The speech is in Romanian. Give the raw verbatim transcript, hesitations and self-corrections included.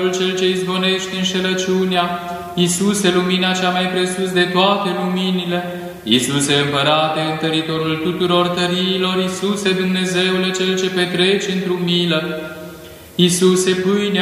Cel ce izgonești înșelăciunea, Iisuse, lumina cea mai presus de toate luminile, Iisuse, Împărate, întăritorul tuturor tăriilor, Iisuse, Dumnezeule, Cel ce petreci într-o milă, Iisuse, pâinea